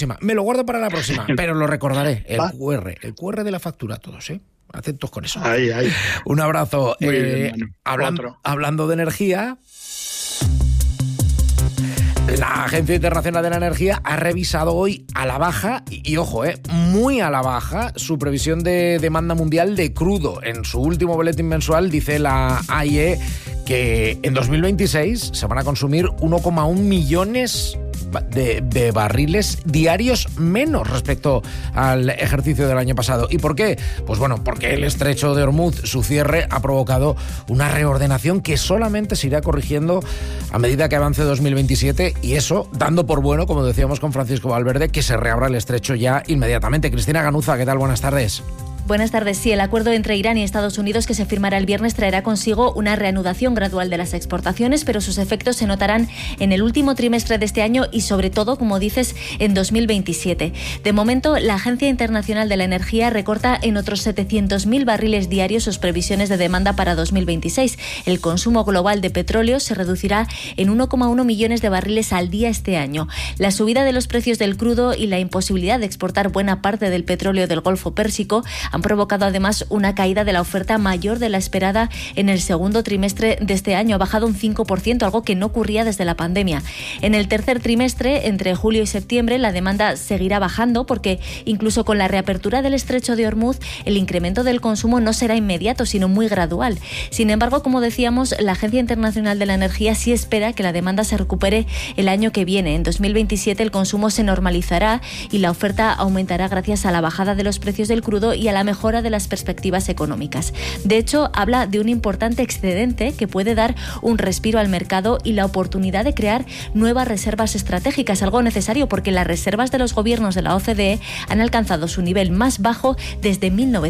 próxima. Me lo guardo para la próxima, pero lo recordaré. El QR de la factura, todos, ¿eh? Atentos con eso. Ahí. Un abrazo. Hablando de energía, la Agencia Internacional de la Energía ha revisado hoy a la baja, y ojo, muy a la baja, su previsión de demanda mundial de crudo. En su último boletín mensual dice la AIE que en 2026 se van a consumir 1,1 millones de barriles diarios menos respecto al ejercicio del año pasado. ¿Y por qué? Pues bueno, porque el estrecho de Hormuz, su cierre, ha provocado una reordenación que solamente se irá corrigiendo a medida que avance 2027, y eso dando por bueno, como decíamos con Francisco Valverde, que se reabra el estrecho ya inmediatamente. Cristina Ganuza, ¿qué tal? Buenas tardes. Buenas tardes. Sí, el acuerdo entre Irán y Estados Unidos que se firmará el viernes traerá consigo una reanudación gradual de las exportaciones, pero sus efectos se notarán en el último trimestre de este año y sobre todo, como dices, en 2027. De momento, la Agencia Internacional de la Energía recorta en otros 700.000 barriles diarios sus previsiones de demanda para 2026. El consumo global de petróleo se reducirá en 1,1 millones de barriles al día este año. La subida de los precios del crudo y la imposibilidad de exportar buena parte del petróleo del Golfo Pérsico han provocado además una caída de la oferta mayor de la esperada en el segundo trimestre de este año. Ha bajado un 5%, algo que no ocurría desde la pandemia. En el tercer trimestre, entre julio y septiembre, la demanda seguirá bajando porque incluso con la reapertura del estrecho de Hormuz, el incremento del consumo no será inmediato, sino muy gradual. Sin embargo, como decíamos, la Agencia Internacional de la Energía sí espera que la demanda se recupere el año que viene. En 2027 el consumo se normalizará y la oferta aumentará gracias a la bajada de los precios del crudo y a la mejora de las perspectivas económicas. De hecho, habla de un importante excedente que puede dar un respiro al mercado y la oportunidad de crear nuevas reservas estratégicas, algo necesario porque las reservas de los gobiernos de la OCDE han alcanzado su nivel más bajo desde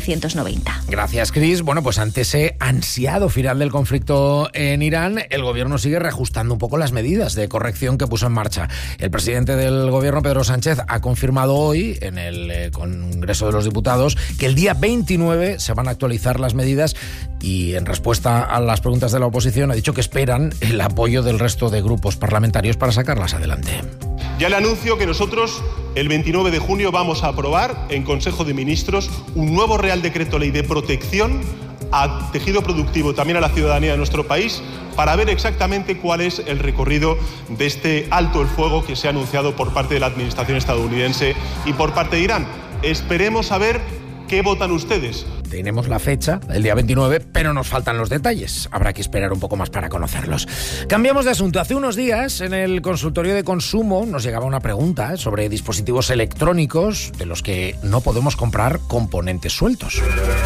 1990. Gracias, Cris. Bueno, pues ante ese ansiado final del conflicto en Irán, el gobierno sigue reajustando un poco las medidas de corrección que puso en marcha. El presidente del gobierno, Pedro Sánchez, ha confirmado hoy en el Congreso de los Diputados que el día 29 se van a actualizar las medidas, y en respuesta a las preguntas de la oposición ha dicho que esperan el apoyo del resto de grupos parlamentarios para sacarlas adelante. Ya le anuncio que nosotros el 29 de junio vamos a aprobar en Consejo de Ministros un nuevo Real Decreto Ley de protección al tejido productivo, también a la ciudadanía de nuestro país, para ver exactamente cuál es el recorrido de este alto el fuego que se ha anunciado por parte de la administración estadounidense y por parte de Irán. Esperemos saber ¿qué votan ustedes? Tenemos la fecha, el día 29, pero nos faltan los detalles. Habrá que esperar un poco más para conocerlos. Cambiamos de asunto. Hace unos días, en el consultorio de consumo, nos llegaba una pregunta sobre dispositivos electrónicos de los que no podemos comprar componentes sueltos.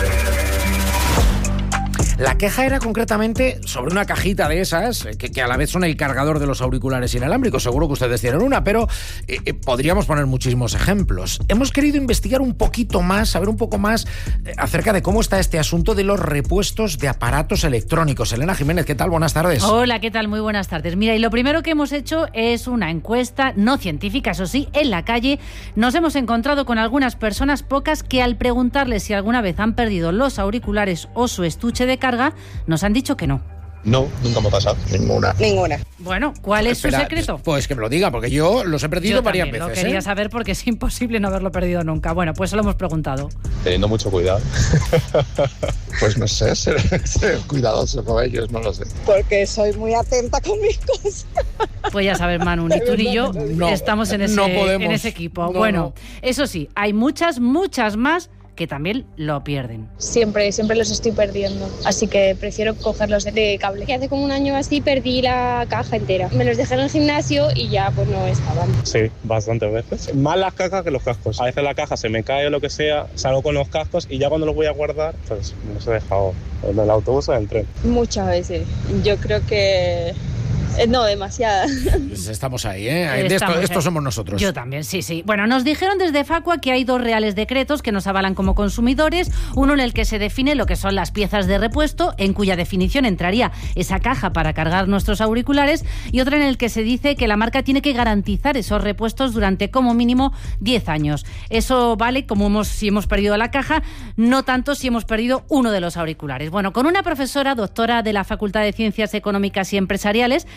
La queja era concretamente sobre una cajita de esas, que a la vez son el cargador de los auriculares inalámbricos. Seguro que ustedes tienen una, pero podríamos poner muchísimos ejemplos. Hemos querido investigar un poquito más, saber un poco más acerca de cómo está este asunto de los repuestos de aparatos electrónicos. Elena Jiménez, ¿qué tal? Buenas tardes. Hola, ¿qué tal? Muy buenas tardes. Mira, y lo primero que hemos hecho es una encuesta no científica, eso sí, en la calle. Nos hemos encontrado con algunas personas, pocas, que al preguntarles si alguna vez han perdido los auriculares o su estuche de carga, nos han dicho que no. No, nunca me ha pasado. Ninguna. Bueno, ¿cuál es su secreto? Pues que me lo diga, porque yo los he perdido varias veces. Lo quería saber porque es imposible no haberlo perdido nunca. Bueno, pues se lo hemos preguntado. Teniendo mucho cuidado. Pues no sé, ser cuidadoso con ellos, no lo sé. Porque soy muy atenta con mis cosas. Pues ya sabes, Manu, ni tú ni yo estamos en ese equipo. Bueno, eso sí, hay muchas más que también lo pierden. Siempre los estoy perdiendo, así que prefiero cogerlos de cable. Y hace como un año así perdí la caja entera. Me los dejé en el gimnasio y ya pues no estaban. Sí, bastantes veces. Más las cajas que los cascos. A veces la caja se me cae o lo que sea, salgo con los cascos y ya cuando los voy a guardar, pues me los he dejado en el autobús o en el tren. Muchas veces. Yo creo que... No, demasiada. Pues estamos ahí, ¿eh? Esto somos nosotros. Yo también, sí. Bueno, nos dijeron desde Facua que hay 2 reales decretos que nos avalan como consumidores. Uno en el que se define lo que son las piezas de repuesto, en cuya definición entraría esa caja para cargar nuestros auriculares, y otro en el que se dice que la marca tiene que garantizar esos repuestos durante como mínimo 10 años. Eso vale si hemos perdido la caja, no tanto si hemos perdido uno de los auriculares. Bueno, con una profesora, doctora de la Facultad de Ciencias Económicas y Empresariales,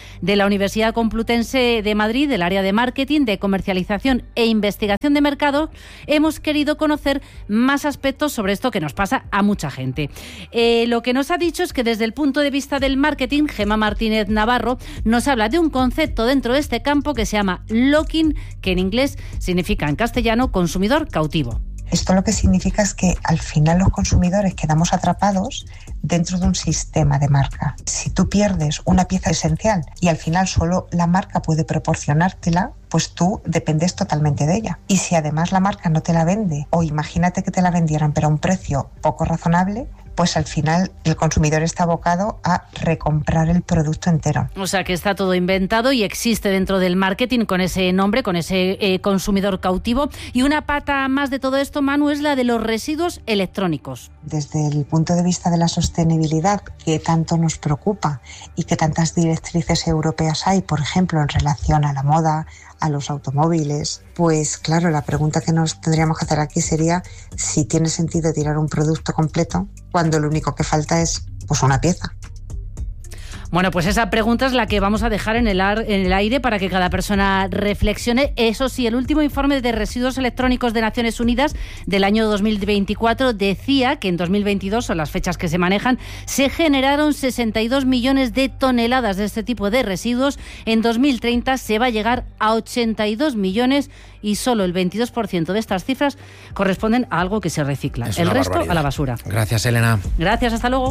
de la Universidad Complutense de Madrid, del área de marketing, de comercialización e investigación de mercado, hemos querido conocer más aspectos sobre esto que nos pasa a mucha gente. Lo que nos ha dicho es que desde el punto de vista del marketing, Gemma Martínez Navarro nos habla de un concepto dentro de este campo que se llama locking, que en inglés significa en castellano consumidor cautivo. Esto lo que significa es que al final los consumidores quedamos atrapados dentro de un sistema de marca. Si tú pierdes una pieza esencial y al final solo la marca puede proporcionártela, pues tú dependes totalmente de ella. Y si además la marca no te la vende, o imagínate que te la vendieran pero a un precio poco razonable, pues al final el consumidor está abocado a recomprar el producto entero. O sea que está todo inventado y existe dentro del marketing con ese nombre, con ese consumidor cautivo. Y una pata más de todo esto, Manu, es la de los residuos electrónicos. Desde el punto de vista de la sostenibilidad, que tanto nos preocupa y que tantas directrices europeas hay, por ejemplo, en relación a la moda, a los automóviles, pues claro, la pregunta que nos tendríamos que hacer aquí sería si tiene sentido tirar un producto completo cuando lo único que falta es pues una pieza. Bueno, pues esa pregunta es la que vamos a dejar en el aire para que cada persona reflexione. Eso sí, el último informe de residuos electrónicos de Naciones Unidas del año 2024 decía que en 2022, son las fechas que se manejan, se generaron 62 millones de toneladas de este tipo de residuos. En 2030 se va a llegar a 82 millones y solo el 22% de estas cifras corresponden a algo que se recicla. El resto barbaridad. A la basura. Gracias, Elena. Gracias, hasta luego.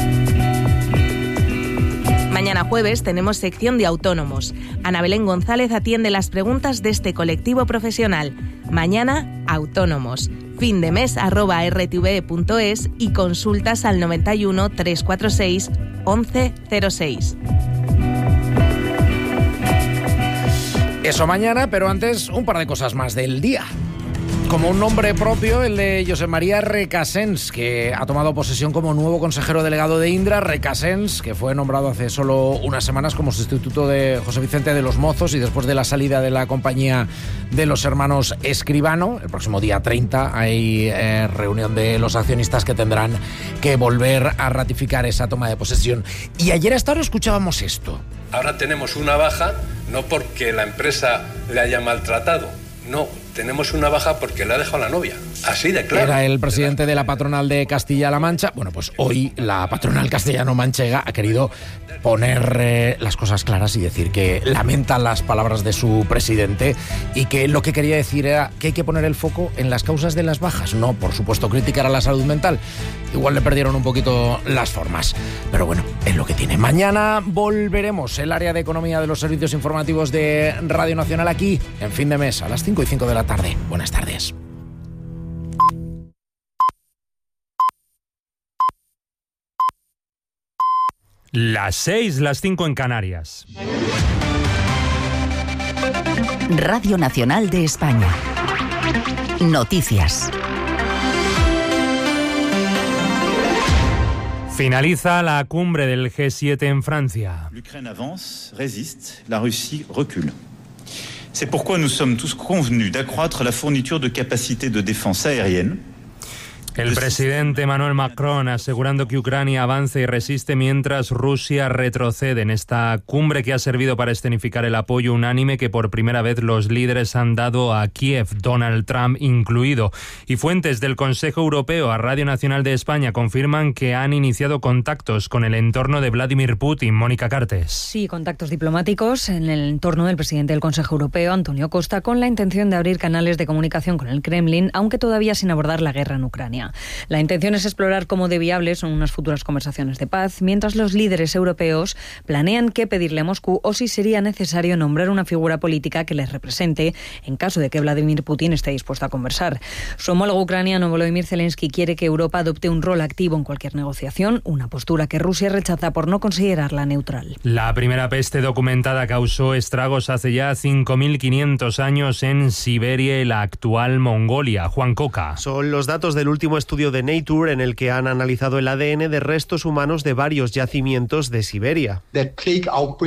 Mañana jueves tenemos sección de autónomos. Ana Belén González atiende las preguntas de este colectivo profesional. Mañana, autónomos. findemes@rtve.es y consultas al 91 346 1106. Eso mañana, pero antes un par de cosas más del día. Como un nombre propio, el de Josep María Recasens, que ha tomado posesión como nuevo consejero delegado de Indra. Recasens, que fue nombrado hace solo unas semanas como sustituto de José Vicente de los Mozos y después de la salida de la compañía de los hermanos Escribano. El próximo día 30 hay reunión de los accionistas que tendrán que volver a ratificar esa toma de posesión. Y ayer hasta ahora escuchábamos esto. Ahora tenemos una baja, no porque la empresa le haya maltratado, no, tenemos una baja porque le ha dejado la novia. Así de claro. Era el presidente de la patronal de Castilla-La Mancha. Bueno, pues hoy la patronal castellano-manchega ha querido poner las cosas claras y decir que lamenta las palabras de su presidente y que lo que quería decir era que hay que poner el foco en las causas de las bajas. No, por supuesto, criticar a la salud mental. Igual le perdieron un poquito las formas. Pero bueno, es lo que tiene. Mañana volveremos el área de economía de los servicios informativos de Radio Nacional aquí en Fin de Mes a las 5:05 de la tarde. Buenas tardes. Las 6, las 5 en Canarias. Radio Nacional de España. Noticias. Finaliza la cumbre del G7 en Francia. L'Ukraine avance, résiste, la Russie recule. C'est pourquoi nous sommes tous convenus d'accroître la fourniture de capacités de défense aérienne. El presidente Emmanuel Macron asegurando que Ucrania avanza y resiste mientras Rusia retrocede en esta cumbre que ha servido para escenificar el apoyo unánime que por primera vez los líderes han dado a Kiev, Donald Trump incluido. Y fuentes del Consejo Europeo a Radio Nacional de España confirman que han iniciado contactos con el entorno de Vladimir Putin. Mónica Cartes. Sí, contactos diplomáticos en el entorno del presidente del Consejo Europeo, Antonio Costa, con la intención de abrir canales de comunicación con el Kremlin, aunque todavía sin abordar la guerra en Ucrania. La intención es explorar cómo de viables son unas futuras conversaciones de paz, mientras los líderes europeos planean qué pedirle a Moscú o si sería necesario nombrar una figura política que les represente en caso de que Vladimir Putin esté dispuesto a conversar. Su homólogo ucraniano Volodymyr Zelensky quiere que Europa adopte un rol activo en cualquier negociación, una postura que Rusia rechaza por no considerarla neutral. La primera peste documentada causó estragos hace ya 5.500 años en Siberia y la actual Mongolia. Juan Coca. Son los datos del último estudio de Nature en el que han analizado el ADN de restos humanos de varios yacimientos de Siberia.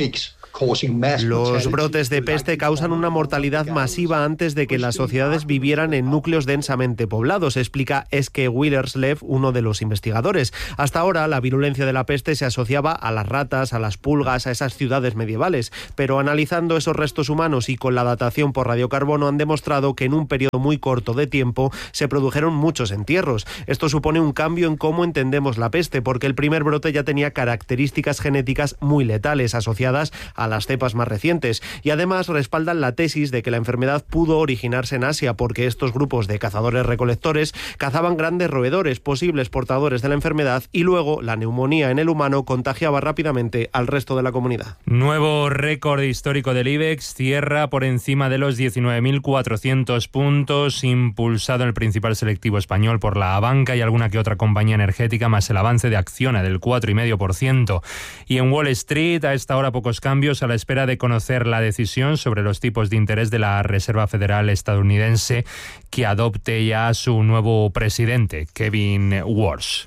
Los brotes de peste causan una mortalidad masiva antes de que las sociedades vivieran en núcleos densamente poblados, explica Eske Willerslev, uno de los investigadores. Hasta ahora, la virulencia de la peste se asociaba a las ratas, a las pulgas, a esas ciudades medievales, pero analizando esos restos humanos y con la datación por radiocarbono han demostrado que en un periodo muy corto de tiempo se produjeron muchos entierros. Esto supone un cambio en cómo entendemos la peste, porque el primer brote ya tenía características genéticas muy letales asociadas a las cepas más recientes, y además respaldan la tesis de que la enfermedad pudo originarse en Asia porque estos grupos de cazadores-recolectores cazaban grandes roedores, posibles portadores de la enfermedad, y luego la neumonía en el humano contagiaba rápidamente al resto de la comunidad. Nuevo récord histórico del IBEX, cierra por encima de los 19.400 puntos, impulsado en el principal selectivo español por la banca y alguna que otra compañía energética, más el avance de Acciona del 4,5%. Y en Wall Street, a esta hora pocos cambios, a la espera de conocer la decisión sobre los tipos de interés de la Reserva Federal estadounidense, que adopte ya su nuevo presidente, Kevin Warsh.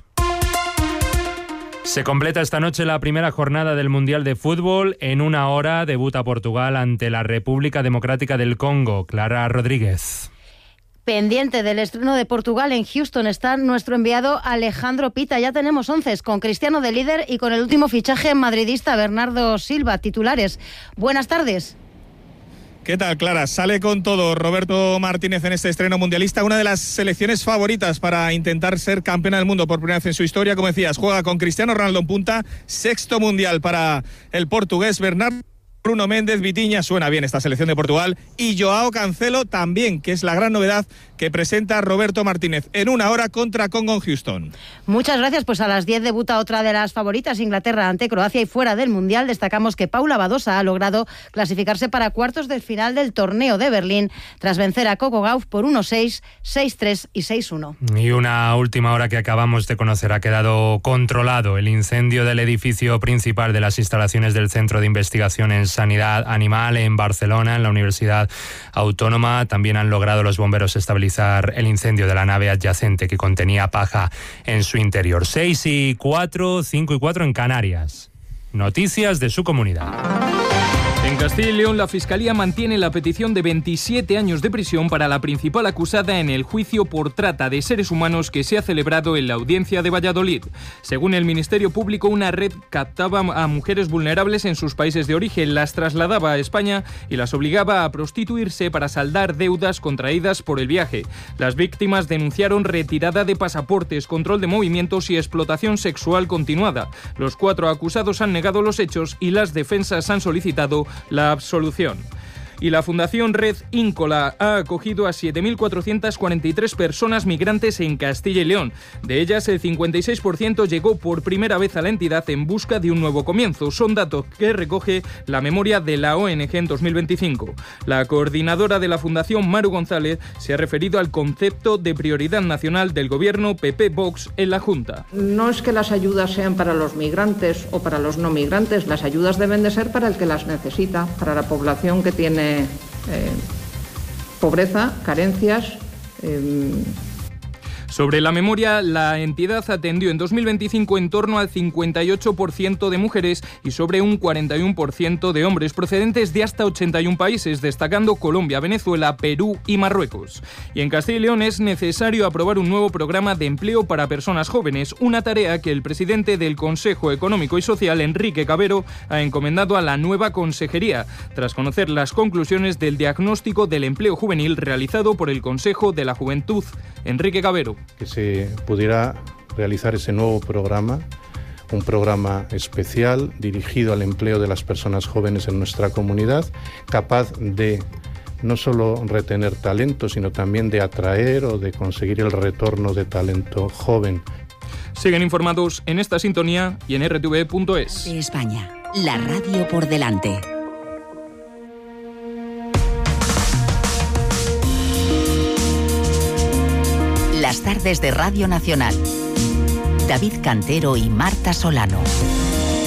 Se completa esta noche la primera jornada del Mundial de Fútbol. En una hora debuta Portugal ante la República Democrática del Congo. Clara Rodríguez. Pendiente del estreno de Portugal en Houston está nuestro enviado Alejandro Pita. Ya tenemos 11 con Cristiano de líder y con el último fichaje madridista Bernardo Silva, titulares. Buenas tardes. ¿Qué tal, Clara? Sale con todo Roberto Martínez en este estreno mundialista, una de las selecciones favoritas para intentar ser campeona del mundo por primera vez en su historia. Como decías, juega con Cristiano Ronaldo en punta, sexto mundial para el portugués. Bernardo, Bruno Méndez, Vitinha, suena bien esta selección de Portugal, y Joao Cancelo también, que es la gran novedad que presenta Roberto Martínez en una hora contra Congo en Houston. Muchas gracias. Pues a las 10 debuta otra de las favoritas, Inglaterra ante Croacia, y fuera del Mundial destacamos que Paula Badosa ha logrado clasificarse para cuartos del final del torneo de Berlín tras vencer a Coco Gauff por 1-6, 6-3 y 6-1. Y una última hora que acabamos de conocer: ha quedado controlado el incendio del edificio principal de las instalaciones del Centro de Investigación en Sanidad Animal en Barcelona, en la Universidad Autónoma. También han logrado los bomberos estabilizar el incendio de la nave adyacente que contenía paja en su interior. 6:04, 5:04 en Canarias. Noticias de su comunidad. En Castilla y León, la Fiscalía mantiene la petición de 27 años de prisión para la principal acusada en el juicio por trata de seres humanos que se ha celebrado en la Audiencia de Valladolid. Según el Ministerio Público, una red captaba a mujeres vulnerables en sus países de origen, las trasladaba a España y las obligaba a prostituirse para saldar deudas contraídas por el viaje. Las víctimas denunciaron retirada de pasaportes, control de movimientos y explotación sexual continuada. Los 4 acusados han negado los hechos y las defensas han solicitado la absolución. Y la Fundación Red Íncola ha acogido a 7.443 personas migrantes en Castilla y León. De ellas, el 56% llegó por primera vez a la entidad en busca de un nuevo comienzo. Son datos que recoge la memoria de la ONG en 2025. La coordinadora de la Fundación, Maru González, se ha referido al concepto de prioridad nacional del gobierno PP-Vox en la Junta. No es que las ayudas sean para los migrantes o para los no migrantes, las ayudas deben de ser para el que las necesita, para la población que tiene pobreza, carencias. Sobre la memoria, la entidad atendió en 2025 en torno al 58% de mujeres y sobre un 41% de hombres procedentes de hasta 81 países, destacando Colombia, Venezuela, Perú y Marruecos. Y en Castilla y León es necesario aprobar un nuevo programa de empleo para personas jóvenes, una tarea que el presidente del Consejo Económico y Social, Enrique Cabero, ha encomendado a la nueva consejería, tras conocer las conclusiones del diagnóstico del empleo juvenil realizado por el Consejo de la Juventud. Enrique Cabero. Que se pudiera realizar ese nuevo programa, un programa especial dirigido al empleo de las personas jóvenes en nuestra comunidad, capaz de no solo retener talento, sino también de atraer o de conseguir el retorno de talento joven. Siguen informados en esta sintonía y en rtv.es. España, la radio por delante. Las tardes de Radio Nacional. David Cantero y Marta Solano.